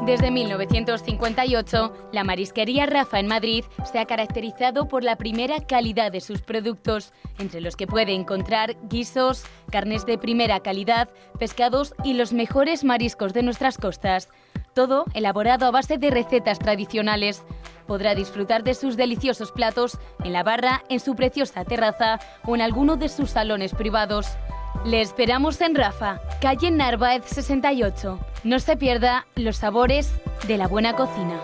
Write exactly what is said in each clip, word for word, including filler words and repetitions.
Desde mil novecientos cincuenta y ocho, la marisquería Rafa en Madrid se ha caracterizado por la primera calidad de sus productos, entre los que puede encontrar guisos, carnes de primera calidad, pescados y los mejores mariscos de nuestras costas. Todo elaborado a base de recetas tradicionales. Podrá disfrutar de sus deliciosos platos en la barra, en su preciosa terraza o en alguno de sus salones privados. Le esperamos en Rafa, calle Narváez sesenta y ocho. No se pierda los sabores de la buena cocina.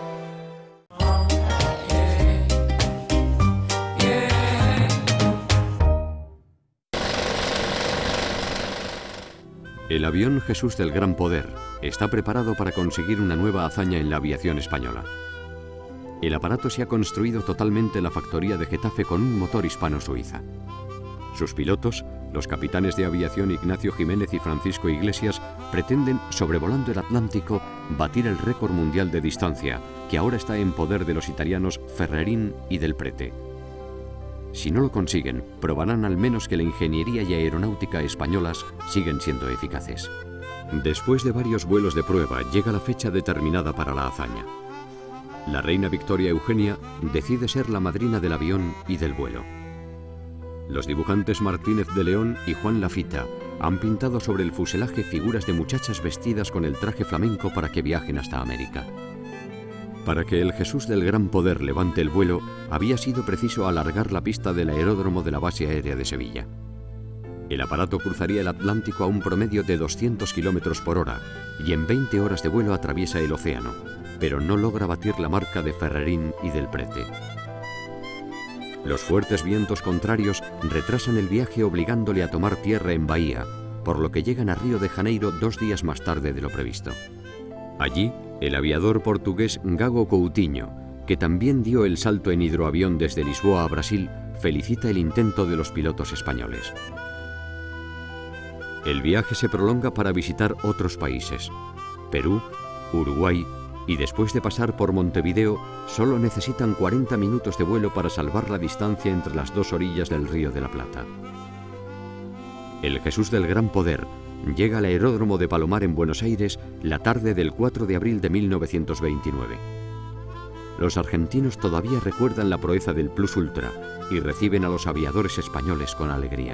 El avión Jesús del Gran Poder está preparado para conseguir una nueva hazaña en la aviación española. El aparato se ha construido totalmente en la factoría de Getafe con un motor hispano-suiza. Sus pilotos, los capitanes de aviación Ignacio Jiménez y Francisco Iglesias, pretenden, sobrevolando el Atlántico, batir el récord mundial de distancia, que ahora está en poder de los italianos Ferrerín y Del Prete. Si no lo consiguen, probarán al menos que la ingeniería y aeronáutica españolas siguen siendo eficaces. Después de varios vuelos de prueba, llega la fecha determinada para la hazaña. La reina Victoria Eugenia decide ser la madrina del avión y del vuelo. Los dibujantes Martínez de León y Juan Lafita han pintado sobre el fuselaje figuras de muchachas vestidas con el traje flamenco para que viajen hasta América. Para que el Jesús del Gran Poder levante el vuelo, había sido preciso alargar la pista del aeródromo de la base aérea de Sevilla. El aparato cruzaría el Atlántico a un promedio de doscientos kilómetros por hora y en veinte horas de vuelo atraviesa el océano, pero no logra batir la marca de Ferrerín y Del Prete. Los fuertes vientos contrarios retrasan el viaje obligándole a tomar tierra en Bahía, por lo que llegan a Río de Janeiro dos días más tarde de lo previsto. Allí, el aviador portugués Gago Coutinho, que también dio el salto en hidroavión desde Lisboa a Brasil, felicita el intento de los pilotos españoles. El viaje se prolonga para visitar otros países: Perú, Uruguay, y después de pasar por Montevideo, solo necesitan cuarenta minutos de vuelo para salvar la distancia entre las dos orillas del Río de la Plata. El Jesús del Gran Poder llega al aeródromo de Palomar en Buenos Aires la tarde del cuatro de abril de mil novecientos veintinueve. Los argentinos todavía recuerdan la proeza del Plus Ultra y reciben a los aviadores españoles con alegría.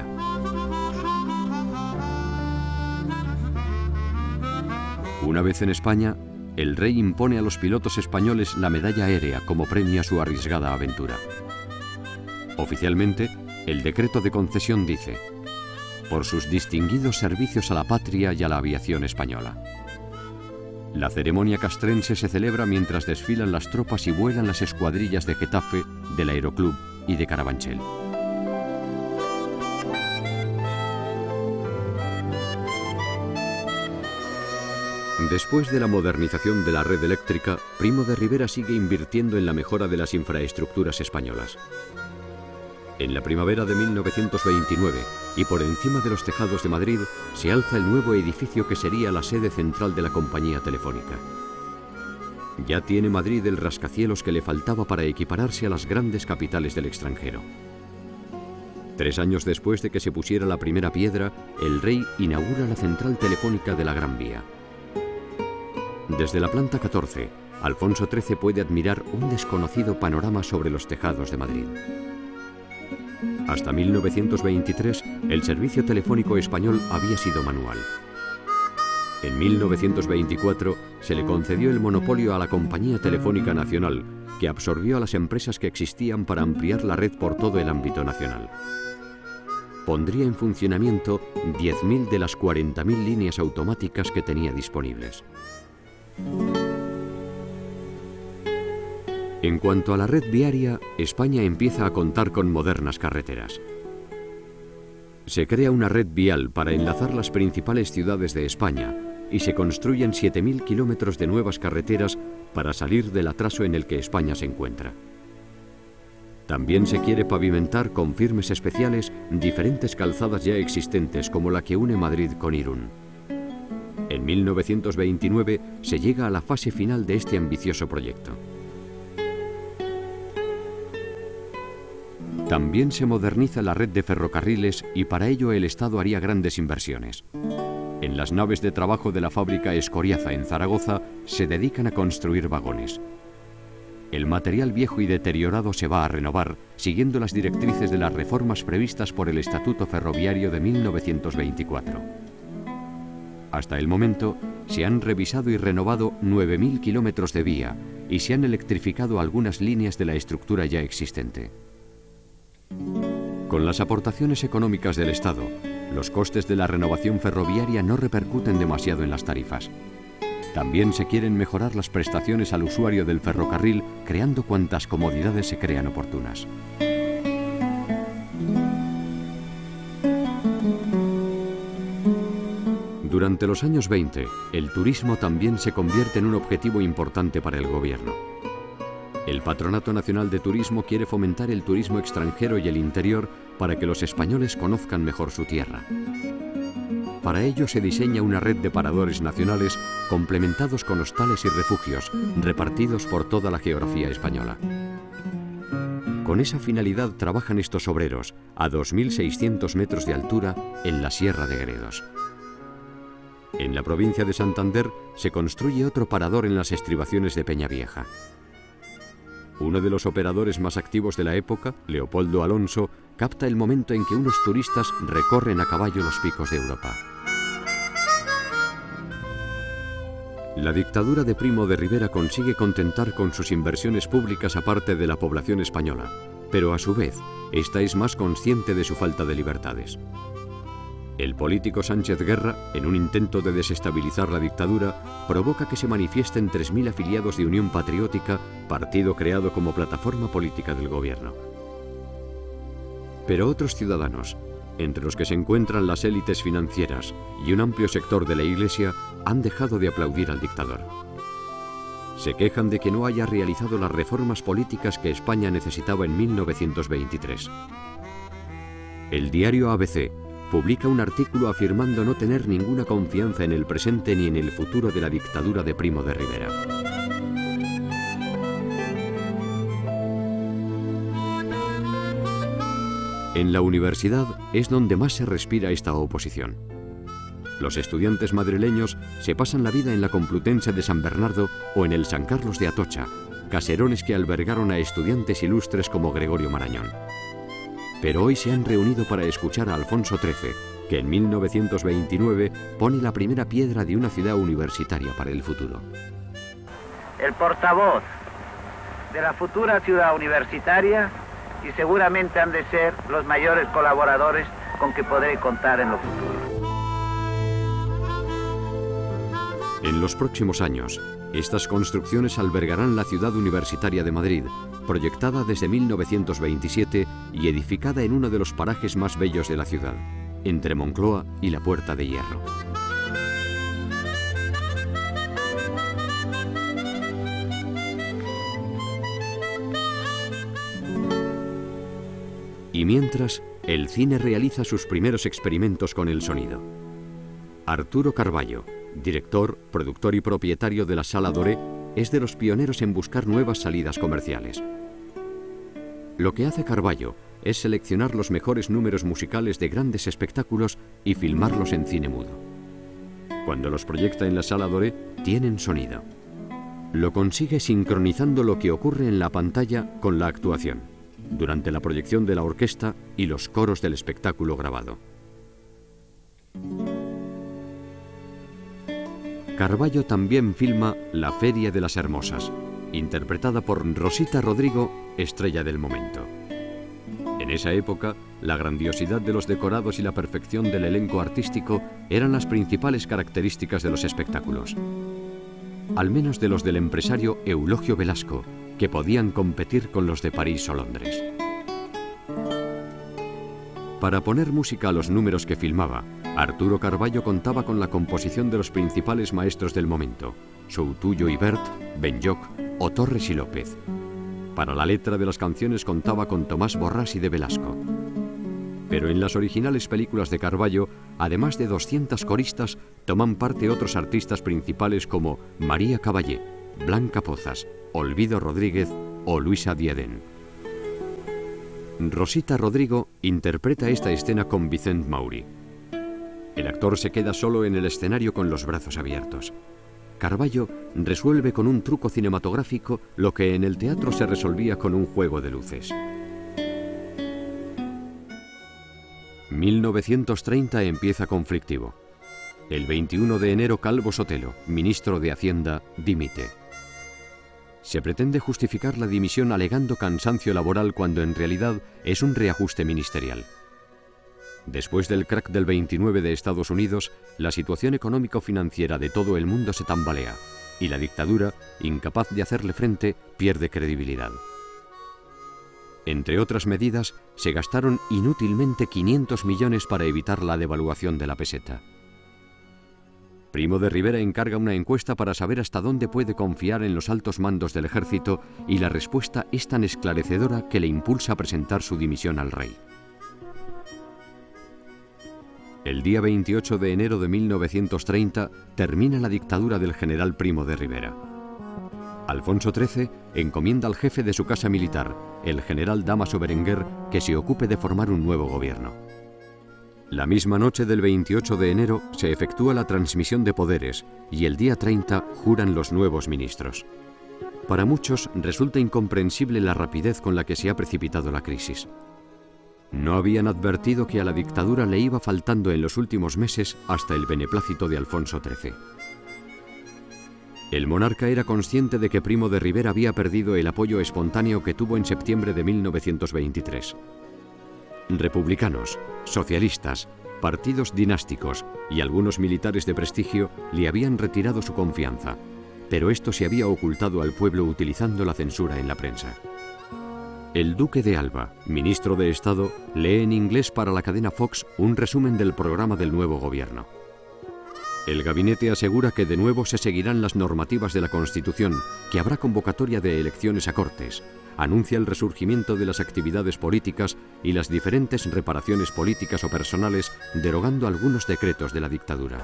Una vez en España, el rey impone a los pilotos españoles la medalla aérea como premio a su arriesgada aventura. Oficialmente, el decreto de concesión dice: por sus distinguidos servicios a la patria y a la aviación española. La ceremonia castrense se celebra mientras desfilan las tropas y vuelan las escuadrillas de Getafe, del Aeroclub y de Carabanchel. Después de la modernización de la red eléctrica, Primo de Rivera sigue invirtiendo en la mejora de las infraestructuras españolas. En la primavera de mil novecientos veintinueve, y por encima de los tejados de Madrid, se alza el nuevo edificio que sería la sede central de la compañía telefónica. Ya tiene Madrid el rascacielos que le faltaba para equipararse a las grandes capitales del extranjero. Tres años después de que se pusiera la primera piedra, el rey inaugura la central telefónica de la Gran Vía. Desde la planta catorce, Alfonso trece puede admirar un desconocido panorama sobre los tejados de Madrid. Hasta mil novecientos veintitrés, el servicio telefónico español había sido manual. En mil novecientos veinticuatro, se le concedió el monopolio a la Compañía Telefónica Nacional, que absorbió a las empresas que existían para ampliar la red por todo el ámbito nacional. Pondría en funcionamiento diez mil de las cuarenta mil líneas automáticas que tenía disponibles. En cuanto a la red viaria, España empieza a contar con modernas carreteras. Se crea una red vial para enlazar las principales ciudades de España y se construyen siete mil kilómetros de nuevas carreteras para salir del atraso en el que España se encuentra. También se quiere pavimentar con firmes especiales diferentes calzadas ya existentes, como la que une Madrid con Irún. En mil novecientos veintinueve se llega a la fase final de este ambicioso proyecto. También se moderniza la red de ferrocarriles y para ello el Estado haría grandes inversiones. En las naves de trabajo de la fábrica Escoriaza en Zaragoza se dedican a construir vagones. El material viejo y deteriorado se va a renovar, siguiendo las directrices de las reformas previstas por el Estatuto Ferroviario de mil novecientos veinticuatro. Hasta el momento, se han revisado y renovado nueve mil kilómetros de vía y se han electrificado algunas líneas de la estructura ya existente. Con las aportaciones económicas del Estado, los costes de la renovación ferroviaria no repercuten demasiado en las tarifas. También se quieren mejorar las prestaciones al usuario del ferrocarril, creando cuantas comodidades se crean oportunas. Durante los años veinte, el turismo también se convierte en un objetivo importante para el gobierno. El Patronato Nacional de Turismo quiere fomentar el turismo extranjero y el interior para que los españoles conozcan mejor su tierra. Para ello se diseña una red de paradores nacionales complementados con hostales y refugios repartidos por toda la geografía española. Con esa finalidad trabajan estos obreros a dos mil seiscientos metros de altura en la Sierra de Gredos. En la provincia de Santander se construye otro parador en las estribaciones de Peñavieja. Uno de los operadores más activos de la época, Leopoldo Alonso, capta el momento en que unos turistas recorren a caballo los picos de Europa. La dictadura de Primo de Rivera consigue contentar con sus inversiones públicas a parte de la población española, pero a su vez, esta es más consciente de su falta de libertades. El político Sánchez Guerra, en un intento de desestabilizar la dictadura, provoca que se manifiesten tres mil afiliados de Unión Patriótica, partido creado como plataforma política del gobierno. Pero otros ciudadanos, entre los que se encuentran las élites financieras y un amplio sector de la Iglesia, han dejado de aplaudir al dictador. Se quejan de que no haya realizado las reformas políticas que España necesitaba en mil novecientos veintitrés. El diario A B C publica un artículo afirmando no tener ninguna confianza en el presente ni en el futuro de la dictadura de Primo de Rivera. En la universidad es donde más se respira esta oposición. Los estudiantes madrileños se pasan la vida en la Complutense de San Bernardo o en el San Carlos de Atocha, caserones que albergaron a estudiantes ilustres como Gregorio Marañón. Pero hoy se han reunido para escuchar a Alfonso trece, que en mil novecientos veintinueve pone la primera piedra de una ciudad universitaria para el futuro. El portavoz de la futura ciudad universitaria, y seguramente han de ser los mayores colaboradores con que podré contar en lo futuro. En los próximos años, estas construcciones albergarán la Ciudad Universitaria de Madrid, proyectada desde mil novecientos veintisiete y edificada en uno de los parajes más bellos de la ciudad, entre Moncloa y la Puerta de Hierro. Y mientras, el cine realiza sus primeros experimentos con el sonido. Arturo Carballo, director, productor y propietario de la Sala Doré, es de los pioneros en buscar nuevas salidas comerciales. Lo que hace Carballo es seleccionar los mejores números musicales de grandes espectáculos y filmarlos en cine mudo. Cuando los proyecta en la Sala Doré, tienen sonido. Lo consigue sincronizando lo que ocurre en la pantalla con la actuación, durante la proyección de la orquesta y los coros del espectáculo grabado. Carballo también filma La Feria de las Hermosas, interpretada por Rosita Rodrigo, estrella del momento. En esa época, la grandiosidad de los decorados y la perfección del elenco artístico eran las principales características de los espectáculos. Al menos de los del empresario Eulogio Velasco, que podían competir con los de París o Londres. Para poner música a los números que filmaba, Arturo Carballo contaba con la composición de los principales maestros del momento, Soutullo y Bert, Benlloch o Torres y López. Para la letra de las canciones contaba con Tomás Borrás y de Velasco. Pero en las originales películas de Carballo, además de doscientos coristas, toman parte otros artistas principales como María Caballé, Blanca Pozas, Olvido Rodríguez o Luisa Diedén. Rosita Rodrigo interpreta esta escena con Vicent Mauri. El actor se queda solo en el escenario con los brazos abiertos. Carballo resuelve con un truco cinematográfico lo que en el teatro se resolvía con un juego de luces. mil novecientos treinta empieza conflictivo. El veintiuno de enero Calvo Sotelo, ministro de Hacienda, dimite. Se pretende justificar la dimisión alegando cansancio laboral cuando en realidad es un reajuste ministerial. Después del crack del veintinueve de Estados Unidos, la situación económico-financiera de todo el mundo se tambalea y la dictadura, incapaz de hacerle frente, pierde credibilidad. Entre otras medidas, se gastaron inútilmente quinientos millones para evitar la devaluación de la peseta. Primo de Rivera encarga una encuesta para saber hasta dónde puede confiar en los altos mandos del ejército y la respuesta es tan esclarecedora que le impulsa a presentar su dimisión al rey. El día veintiocho de enero de mil novecientos treinta termina la dictadura del general Primo de Rivera. Alfonso trece encomienda al jefe de su casa militar, el general Dámaso Berenguer, que se ocupe de formar un nuevo gobierno. La misma noche del veintiocho de enero se efectúa la transmisión de poderes y el día treinta juran los nuevos ministros. Para muchos resulta incomprensible la rapidez con la que se ha precipitado la crisis. No habían advertido que a la dictadura le iba faltando en los últimos meses hasta el beneplácito de Alfonso trece. El monarca era consciente de que Primo de Rivera había perdido el apoyo espontáneo que tuvo en septiembre de mil novecientos veintitrés. Republicanos, socialistas, partidos dinásticos y algunos militares de prestigio le habían retirado su confianza, pero esto se había ocultado al pueblo utilizando la censura en la prensa. El duque de Alba, ministro de Estado, lee en inglés para la cadena Fox un resumen del programa del nuevo gobierno. El gabinete asegura que de nuevo se seguirán las normativas de la Constitución, que habrá convocatoria de elecciones a Cortes, anuncia el resurgimiento de las actividades políticas y las diferentes reparaciones políticas o personales, derogando algunos decretos de la dictadura.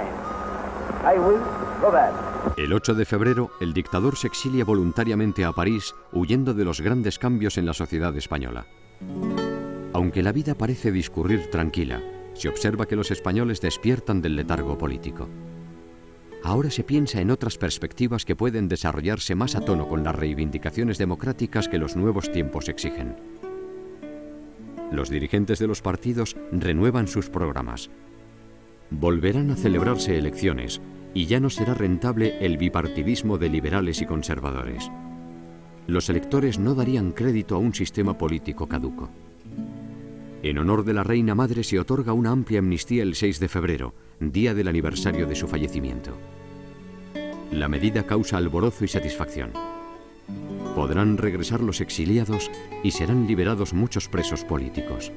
El ocho de febrero, el dictador se exilia voluntariamente a París, huyendo de los grandes cambios en la sociedad española. Aunque la vida parece discurrir tranquila, se observa que los españoles despiertan del letargo político. Ahora se piensa en otras perspectivas que pueden desarrollarse más a tono con las reivindicaciones democráticas que los nuevos tiempos exigen. Los dirigentes de los partidos renuevan sus programas. Volverán a celebrarse elecciones y ya no será rentable el bipartidismo de liberales y conservadores. Los electores no darían crédito a un sistema político caduco. En honor de la reina madre se otorga una amplia amnistía el seis de febrero, día del aniversario de su fallecimiento. La medida causa alborozo y satisfacción. Podrán regresar los exiliados y serán liberados muchos presos políticos.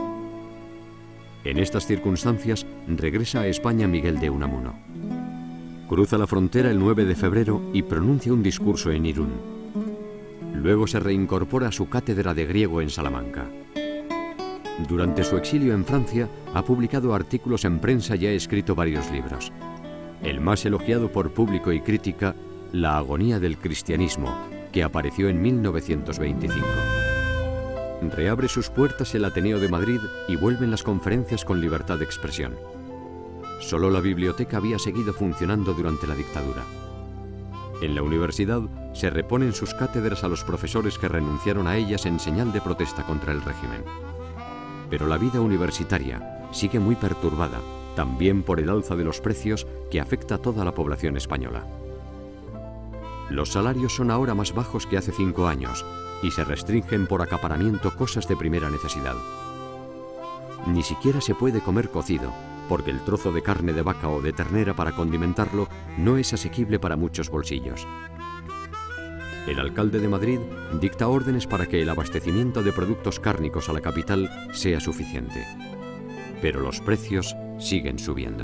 En estas circunstancias regresa a España Miguel de Unamuno. Cruza la frontera el nueve de febrero y pronuncia un discurso en Irún. Luego se reincorpora a su cátedra de griego en Salamanca. Durante su exilio en Francia, ha publicado artículos en prensa y ha escrito varios libros. El más elogiado por público y crítica, La agonía del cristianismo, que apareció en mil novecientos veinticinco. Reabre sus puertas el Ateneo de Madrid y vuelven las conferencias con libertad de expresión. Solo la biblioteca había seguido funcionando durante la dictadura. En la universidad se reponen sus cátedras a los profesores que renunciaron a ellas en señal de protesta contra el régimen. Pero la vida universitaria sigue muy perturbada, también por el alza de los precios que afecta a toda la población española. Los salarios son ahora más bajos que hace cinco años y se restringen por acaparamiento cosas de primera necesidad. Ni siquiera se puede comer cocido, porque el trozo de carne de vaca o de ternera para condimentarlo no es asequible para muchos bolsillos. El alcalde de Madrid dicta órdenes para que el abastecimiento de productos cárnicos a la capital sea suficiente. Pero los precios siguen subiendo.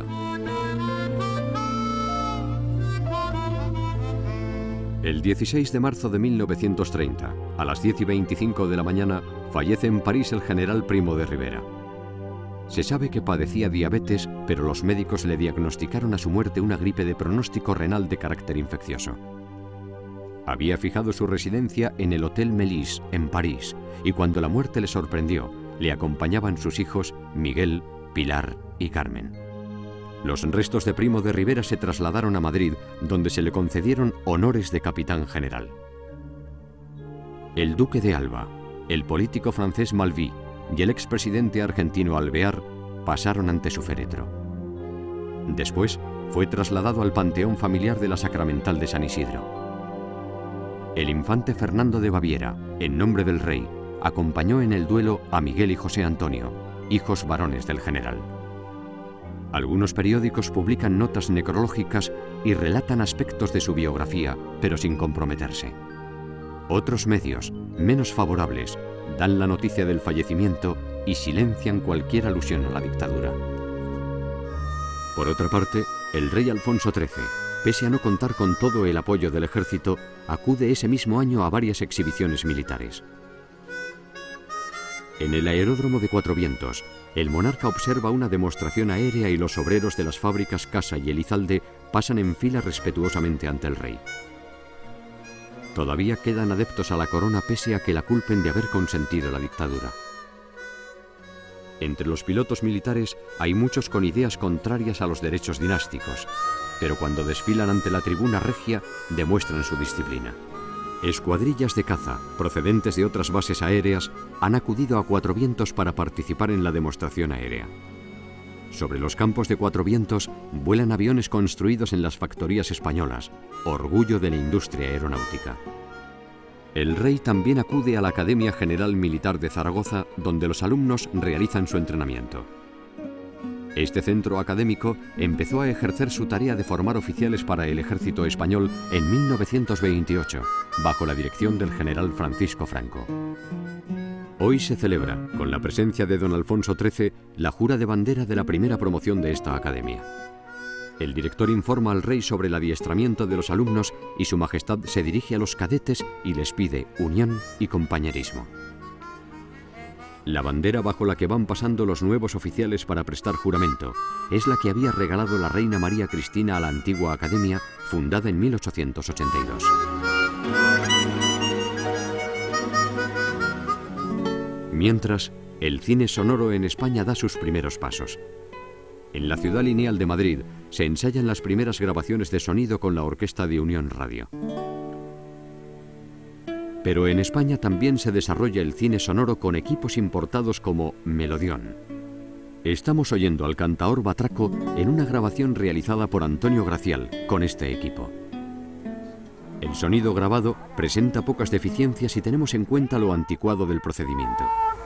El dieciséis de marzo de mil novecientos treinta, a las diez y veinticinco de la mañana, fallece en París el general Primo de Rivera. Se sabe que padecía diabetes, pero los médicos le diagnosticaron a su muerte una gripe de pronóstico renal de carácter infeccioso. Había fijado su residencia en el Hotel Melis, en París, y cuando la muerte le sorprendió, le acompañaban sus hijos Miguel, Pilar y Carmen. Los restos de Primo de Rivera se trasladaron a Madrid, donde se le concedieron honores de capitán general. El duque de Alba, el político francés Malví y el expresidente argentino Alvear pasaron ante su féretro. Después fue trasladado al panteón familiar de la Sacramental de San Isidro. El infante Fernando de Baviera, en nombre del rey, acompañó en el duelo a Miguel y José Antonio, hijos varones del general. Algunos periódicos publican notas necrológicas y relatan aspectos de su biografía, pero sin comprometerse. Otros medios, menos favorables, dan la noticia del fallecimiento y silencian cualquier alusión a la dictadura. Por otra parte, el rey Alfonso trece, pese a no contar con todo el apoyo del ejército, acude ese mismo año a varias exhibiciones militares. En el aeródromo de Cuatro Vientos, el monarca observa una demostración aérea y los obreros de las fábricas Casa y Elizalde pasan en fila respetuosamente ante el rey. Todavía quedan adeptos a la corona pese a que la culpen de haber consentido la dictadura. Entre los pilotos militares hay muchos con ideas contrarias a los derechos dinásticos, pero cuando desfilan ante la tribuna regia demuestran su disciplina. Escuadrillas de caza, procedentes de otras bases aéreas, han acudido a Cuatro Vientos para participar en la demostración aérea. Sobre los campos de Cuatro Vientos vuelan aviones construidos en las factorías españolas, orgullo de la industria aeronáutica. El rey también acude a la Academia General Militar de Zaragoza, donde los alumnos realizan su entrenamiento. Este centro académico empezó a ejercer su tarea de formar oficiales para el ejército español en mil novecientos veintiocho, bajo la dirección del general Francisco Franco. Hoy se celebra, con la presencia de don Alfonso trece, la jura de bandera de la primera promoción de esta academia. El director informa al rey sobre el adiestramiento de los alumnos y su majestad se dirige a los cadetes y les pide unión y compañerismo. La bandera bajo la que van pasando los nuevos oficiales para prestar juramento es la que había regalado la reina María Cristina a la antigua academia, fundada en mil ochocientos ochenta y dos. Mientras, el cine sonoro en España da sus primeros pasos. En la Ciudad Lineal de Madrid se ensayan las primeras grabaciones de sonido con la orquesta de Unión Radio. Pero en España también se desarrolla el cine sonoro con equipos importados como Melodión. Estamos oyendo al cantaor Batraco en una grabación realizada por Antonio Gracial con este equipo. El sonido grabado presenta pocas deficiencias si tenemos en cuenta lo anticuado del procedimiento.